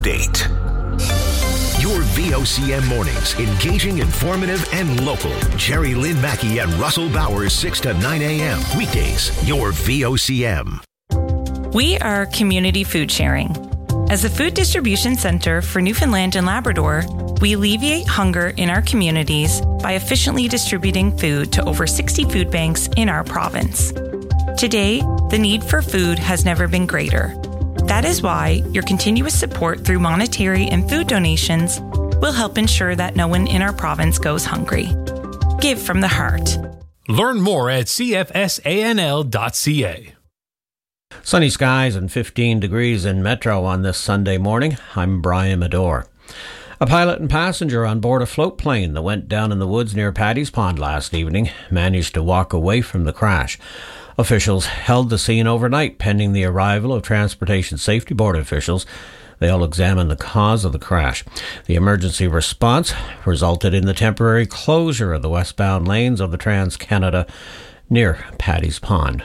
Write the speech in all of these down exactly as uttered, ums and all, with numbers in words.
Date. Your V O C M mornings, engaging, informative, and local. Jerry Lynn Mackey and Russell Bowers, six to nine a.m. Weekdays, your V O C M. We are community food sharing. As a food distribution center for Newfoundland and Labrador, we alleviate hunger in our communities by efficiently distributing food to over sixty food banks in our province. Today, the need for food has never been greater. That is why your continuous support through monetary and food donations will help ensure that no one in our province goes hungry. Give from the heart. Learn more at c f s a n l dot c a. Sunny skies and fifteen degrees in Metro on this Sunday morning. I'm Brian Medore. A pilot and passenger on board a float plane that went down in the woods near Paddy's Pond last evening managed to walk away from the crash. Officials held the scene overnight pending the arrival of Transportation Safety Board officials. They'll examine the cause of the crash. The emergency response resulted in the temporary closure of the westbound lanes of the Trans-Canada near Paddy's Pond.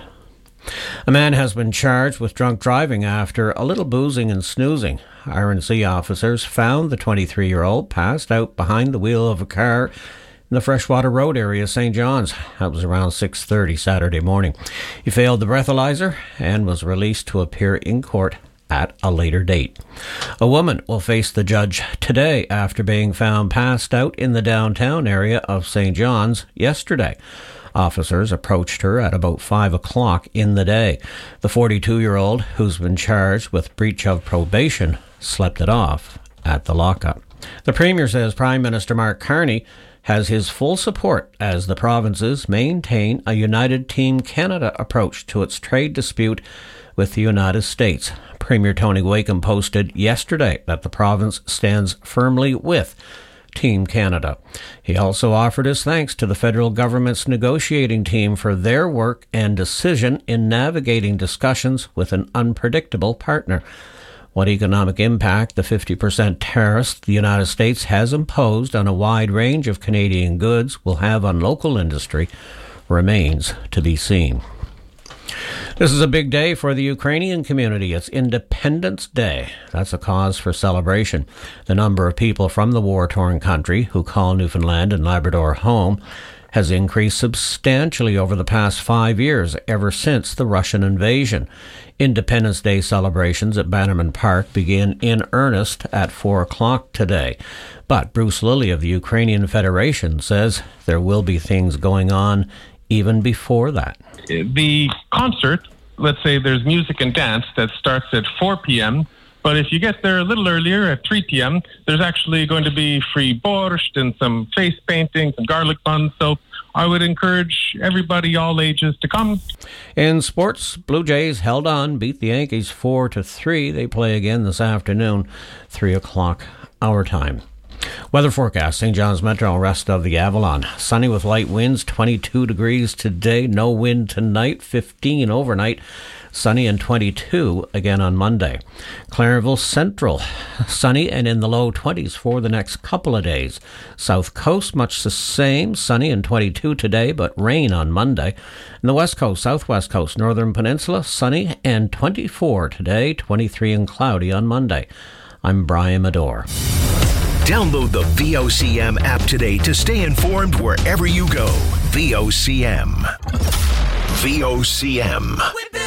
A man has been charged with drunk driving after a little boozing and snoozing. R and C officers found the twenty-three-year-old passed out behind the wheel of a car in the Freshwater Road area of Saint John's. That was around six thirty Saturday morning. He failed the breathalyzer and was released to appear in court at a later date. A woman will face the judge today after being found passed out in the downtown area of Saint John's yesterday. Officers approached her at about five o'clock in the day. The forty-two-year-old, who's been charged with breach of probation, slept it off at the lockup. The Premier says Prime Minister Mark Carney has his full support as the provinces maintain a United Team Canada approach to its trade dispute with the United States. Premier Tony Wakeham posted yesterday that the province stands firmly with Team Canada. He also offered his thanks to the federal government's negotiating team for their work and decision in navigating discussions with an unpredictable partner. What economic impact the fifty percent tariffs the United States has imposed on a wide range of Canadian goods will have on local industry remains to be seen. This is a big day for the Ukrainian community. It's Independence Day. That's a cause for celebration. The number of people from the war-torn country who call Newfoundland and Labrador home has increased substantially over the past five years, ever since the Russian invasion. Independence Day celebrations at Bannerman Park begin in earnest at four o'clock today. But Bruce Lilly of the Ukrainian Federation says there will be things going on even before that. The concert, let's say there's music and dance that starts at four p.m., but if you get there a little earlier at three p.m., there's actually going to be free borscht and some face painting, some garlic buns. So I would encourage everybody, all ages, to come. In sports, Blue Jays held on, beat the Yankees four to three. They play again this afternoon, three o'clock our time. Weather forecast, Saint John's Metro, rest of the Avalon. Sunny with light winds, twenty-two degrees today, no wind tonight, fifteen overnight. Sunny and twenty-two again on Monday. Clarenville Central, sunny and in the low twenties for the next couple of days. South Coast, much the same, sunny and twenty-two today, but rain on Monday. And the West Coast, Southwest Coast, Northern Peninsula, sunny and twenty-four today, twenty-three and cloudy on Monday. I'm Brian Medore. Download the V O C M app today to stay informed wherever you go. V O C M. V O C M.